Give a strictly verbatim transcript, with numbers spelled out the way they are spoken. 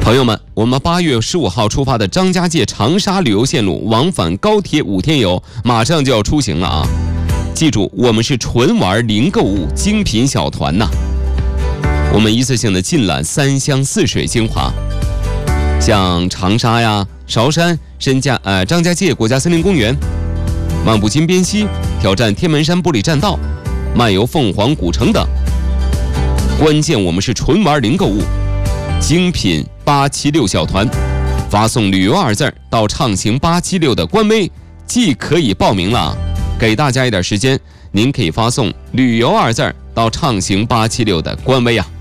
朋友们，我们八月十五号出发的张家界长沙旅游线路往返高铁五天游马上就要出行了啊！记住，我们是纯玩零购物精品小团呐、啊。我们一次性的尽览三湘四水精华，像长沙呀、韶山、申家呃张家界国家森林公园，漫步金边溪，挑战天门山玻璃栈道，漫游凤凰古城等。关键我们是纯玩零购物。精品八七六小团，发送旅游二字到畅行八七六的官微，既可以报名了，给大家一点时间，您可以发送旅游二字到畅行八七六的官微啊。